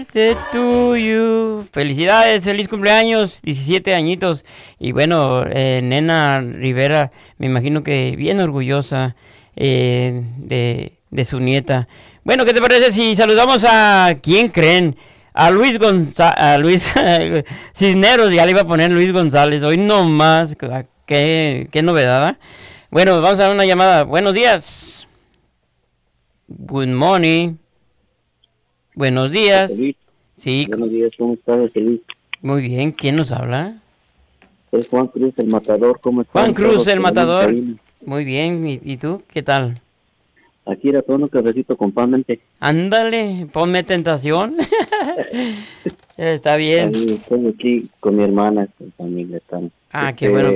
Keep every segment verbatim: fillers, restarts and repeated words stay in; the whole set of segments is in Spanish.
To you. Felicidades, feliz cumpleaños, diecisiete añitos. Y bueno, eh, Nena Rivera, me imagino que bien orgullosa eh, de, de su nieta. Bueno, ¿qué te parece si saludamos a quién creen? A Luis González, a Luis Cisneros, ya le iba a poner Luis González, hoy no más, qué, qué novedad. ¿Eh? Bueno, vamos a dar una llamada. Buenos días. Good morning. Buenos días. Feliz. Sí. Buenos días, ¿cómo estás, Feliz? Muy bien, ¿quién nos habla? Es Juan Cruz, el matador, ¿cómo estás? Juan Cruz, el matador. Muy bien, ¿y, y tú? ¿Qué tal? Aquí era todo un cafecito con pan, mente. Ándale, ponme tentación. Está bien. Ahí estoy aquí con mi hermana, con familia, estamos. Ah, este, qué bueno.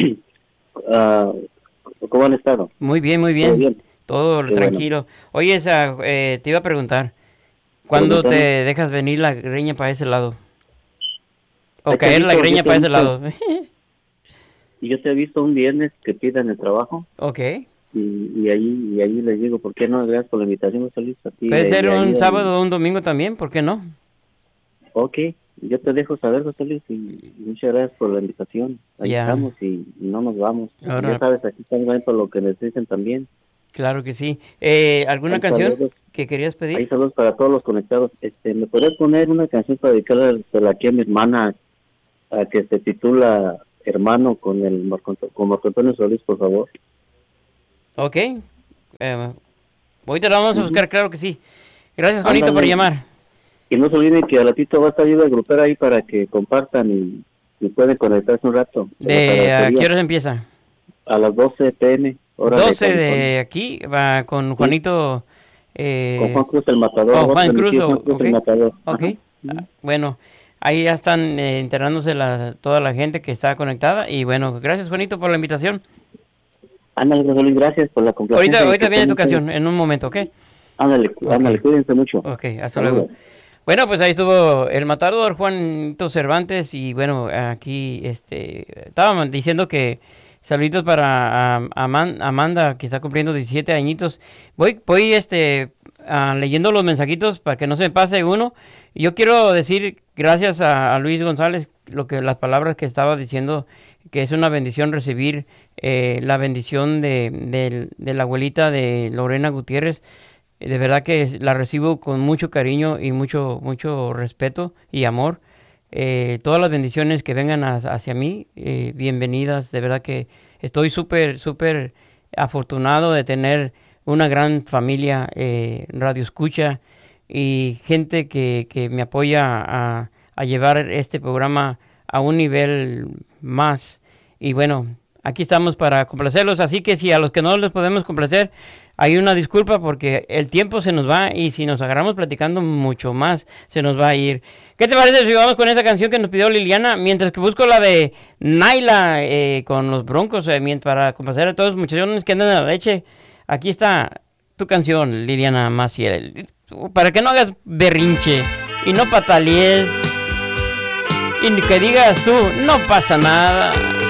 Uh, ¿Cómo han estado? Muy bien, muy bien. Todo, bien? Todo tranquilo. Bueno. Oye, esa, eh, te iba a preguntar, ¿cuándo te dejas venir la greña para ese lado? O caer la greña para ese lado. Y yo te he visto un viernes que pidan el trabajo. Ok. Y, y ahí y ahí les digo, ¿por qué no? Gracias por la invitación, Solís. A ti, puede de, ser de un ahí, sábado o un domingo también, ¿por qué no? Ok, yo te dejo saber, José Luis, y muchas gracias por la invitación. Ahí yeah. estamos y, y no nos vamos. Ahora, ya sabes, aquí estamos ahí por lo que necesiten también. Claro que sí. Eh, ¿Alguna hay canción saludos, que querías pedir? Hay saludos para todos los conectados. Este, ¿me podrías poner una canción para dedicarla aquí a mi hermana, a que se titula Hermano, con el Marco, con Marco Antonio Solís, por favor? Ok. Eh, hoy te la vamos a buscar, uh-huh. Claro que sí. Gracias, Juanito, Ándale. Por llamar. Y no se olviden que a ratito va a estar ayuda a grupera ahí para que compartan y, y pueden conectarse un rato. ¿De a qué horas empieza? A las doce pm. Hora doce de, de aquí, va con Juanito. Sí. Eh, con Juan Cruz el Matador. Oh, Juan Cruz, Juan Cruz okay. el Matador. Ok. Uh-huh. Bueno, ahí ya están eh, enterándose la, toda la gente que está conectada. Y bueno, gracias, Juanito, por la invitación. Ándale, José, gracias por la complacencia. Ahorita, ahorita viene tu ocasión, en un momento, ¿ok? Ándale, okay. ándale, cuídense mucho. Ok, hasta luego. luego. Bueno, pues ahí estuvo el matador Juanito Cervantes y bueno, aquí este estábamos diciendo que saluditos para uh, Amanda, que está cumpliendo diecisiete añitos. Voy voy este uh, leyendo los mensajitos para que no se me pase uno. Y yo quiero decir gracias a, a Luis González lo que las palabras que estaba diciendo, que es una bendición recibir eh, la bendición de, de, de la abuelita de Lorena Gutiérrez. De verdad que la recibo con mucho cariño y mucho mucho respeto y amor. Eh, todas las bendiciones que vengan a, hacia mí, eh, bienvenidas. De verdad que estoy súper, súper afortunado de tener una gran familia, eh, radio escucha y gente que, que me apoya a, a llevar este programa a un nivel más. Y bueno, aquí estamos para complacerlos. Así que si a los que no les podemos complacer, hay una disculpa porque el tiempo se nos va y si nos agarramos platicando mucho más se nos va a ir. ¿Qué te parece si vamos con esa canción que nos pidió Liliana? Mientras que busco la de Naila eh, con los Broncos eh, para complacer a todos los muchachones que andan en la leche. Aquí está tu canción, Liliana Maciel. Para que no hagas berrinche y no patalees y que digas tú, no pasa nada.